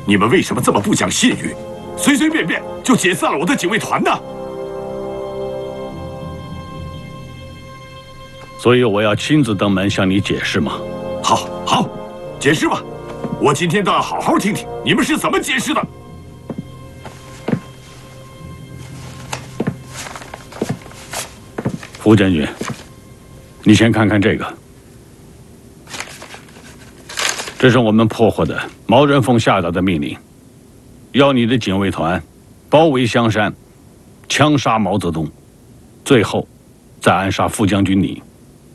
你们为什么这么不讲信誉，随随便便就解散了我的警卫团呢？ 所以我要亲自登门向你解释嘛。 好，解释吧，我今天倒要好好听听你们是怎么解释的。 副将军，你先看看这个，这是我们破获的毛人凤下达的命令，要你的警卫团包围香山，枪杀毛泽东，最后再暗杀副将军你。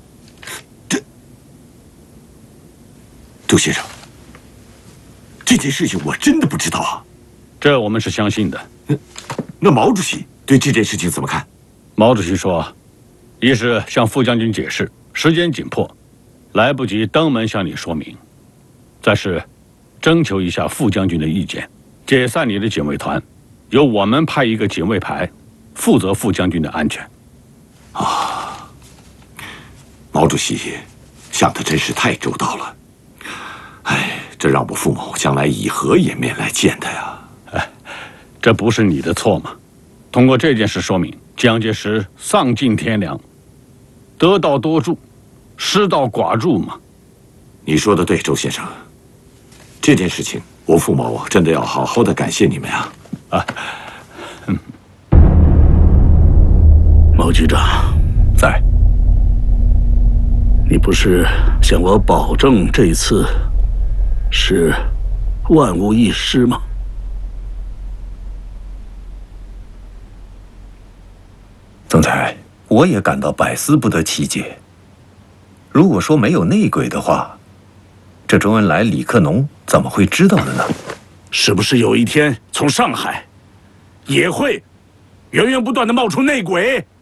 杜先生，这件事情我真的不知道啊。 这我们是相信的。 那毛主席对这件事情怎么看？ 毛主席说，一是向副将军解释，时间紧迫，来不及登门向你说明；再是征求一下副将军的意见，解散你的警卫团，由我们派一个警卫排，负责副将军的安全。 啊，毛主席想的真是太周到了。哎，这让我傅某将来以何颜面来见他呀？ 这不是你的错吗？通过这件事说明，蒋介石丧尽天良，得道多助，失道寡助嘛。 你说的对，周先生。这件事情，我傅某真的要好好的感谢你们呀！ 毛局长， 在。 你不是向我保证这次是万无一失吗？ 总裁，我也感到百思不得其解。如果说没有内鬼的话，这周恩来、李克农怎么会知道的呢？ 是不是有一天从上海也会源源不断的冒出内鬼？